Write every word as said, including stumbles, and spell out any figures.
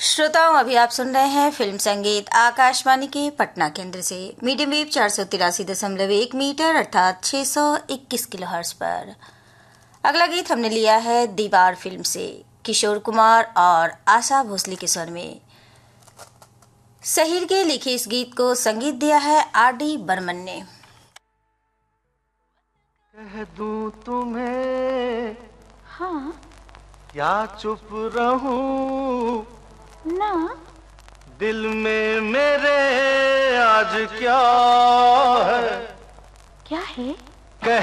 श्रोताओं, अभी आप सुन रहे हैं फिल्म संगीत आकाशवाणी के पटना केंद्र से मीडियम वेव चार सौ तिरासी दशमलव एक मीटर अर्थात छह सौ इक्कीस किलोहर्ट्ज पर। अगला गीत हमने लिया है दीवार फिल्म से, किशोर कुमार और आशा भोसले के स्वर में। सहीर के लिखे इस गीत को संगीत दिया है आर डी बर्मन ने। कह दूं तुम्हें हाँ, या चुप रहूं ना, दिल में मेरे आज क्या है? क्या है?